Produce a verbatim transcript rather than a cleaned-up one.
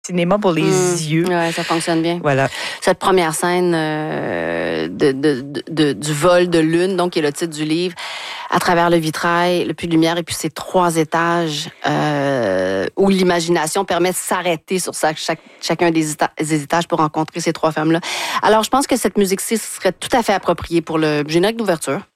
cinéma pour les mmh. yeux. Ouais, ça fonctionne bien. Voilà. Cette première scène euh, de, de, de, de, du vol de lune, donc qui est le titre du livre, à travers le vitrail, le puits de lumière et puis ces trois étages euh, où l'imagination permet de s'arrêter sur chaque, chaque, chacun des, éta- des étages pour rencontrer ces trois femmes-là. Alors, je pense que cette musique-ci serait tout à fait appropriée pour le générique d'ouverture.